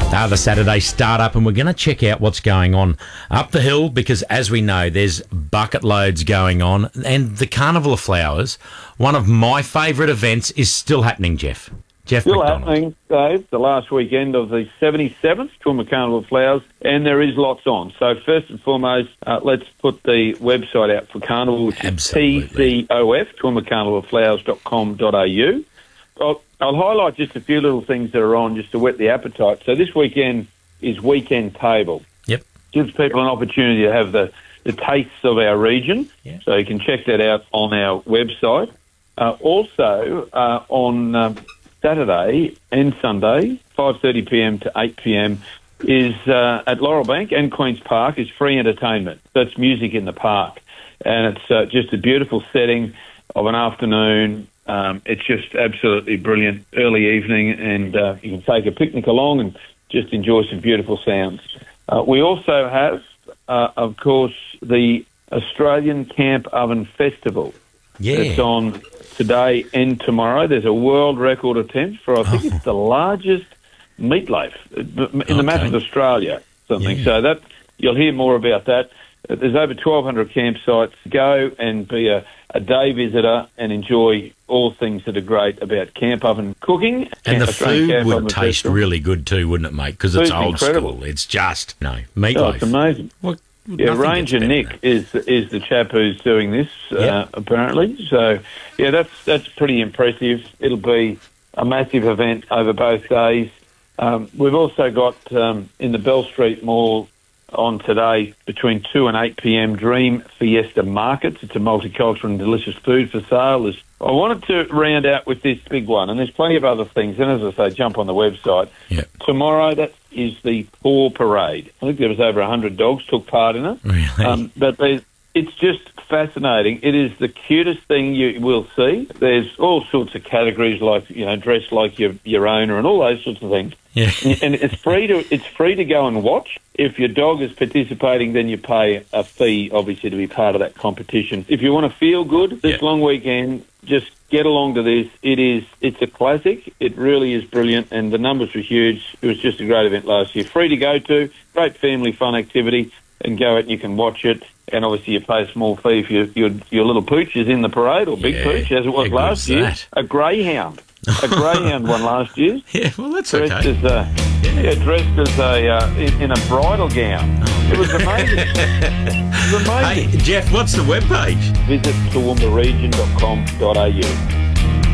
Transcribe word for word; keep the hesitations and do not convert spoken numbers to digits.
Uh, the Saturday start-up, and we're going to check out what's going on up the hill because, as we know, there's bucket loads going on. And the Carnival of Flowers, one of my favourite events, is still happening, Jeff. Jeff Still McDonald. happening, Dave, the last weekend of the seventy-seventh Toowoomba Carnival of Flowers, and there is lots on. So first and foremost, uh, let's put the website out for Carnival, which Absolutely. is T C O F, toowoomba carnival of flowers dot com dot a u. I'll, I'll highlight just a few little things that are on just to whet the appetite. So this weekend is Weekend Table. Yep. Gives people an opportunity to have the, the tastes of our region. Yeah. So you can check that out on our website. Uh, also, uh, on um, Saturday and Sunday, five thirty p m to eight p m, is uh, at Laurel Bank and Queen's Park is free entertainment. That's music in the park. And it's uh, just a beautiful setting of an afternoon. Um, it's just absolutely brilliant early evening, and uh, you can take a picnic along and just enjoy some beautiful sounds. Uh, we also have, uh, of course, the Australian Camp Oven Festival. Yeah. It's on today and tomorrow. There's a world record attempt for, I think Oh. it's the largest meatloaf in the Okay. map of Australia, something. Yeah. So that you'll hear more about that. Uh, There's over twelve hundred campsites. Go and be a, a day visitor and enjoy all things that are great about camp oven cooking. And the Australian food Camp would Oven taste Festival. really good too, wouldn't it, mate? Because it's Food's old incredible. school. It's just, no, Oh, meatloaf. it's amazing. What, Yeah, nothing Ranger gets better Nick than is is the chap who's doing this, uh, Yep. apparently. So, yeah, that's that's pretty impressive. It'll be a massive event over both days. Um, we've also got um, in the Bell Street Mall on today between two and eight p m Dream Fiesta Markets. It's a multicultural and delicious food for sale. There's, I wanted to round out with this big one, and there's plenty of other things. And as I say, jump on the website. Yep. Tomorrow, that is the Paw Parade. I think there was over one hundred dogs took part in it. Really? Um, but there's, it's just fascinating. It is the cutest thing you will see. There's all sorts of categories, like, you know, dress like your your owner and all those sorts of things. Yeah. And it's free to it's free to go and watch. If your dog is participating, then you pay a fee, obviously, to be part of that competition. If you want to feel good this Yeah. long weekend, just get along to this. It is it's a classic. It really is brilliant, and the numbers were huge. It was just a great event last year. Free to go to, great family fun activity, and go out and you can watch it. And obviously, you pay a small fee if your your, your little pooch is in the parade, or big Yeah. pooch, as it was How last good's year. that? A greyhound, a greyhound won last year. Yeah, well, that's Dressed okay. as a yeah, dressed as a uh, in, in a bridal gown. It was amazing. It was amazing. Hey, Jeff, what's the webpage? Visit toowoomba region dot com dot a u.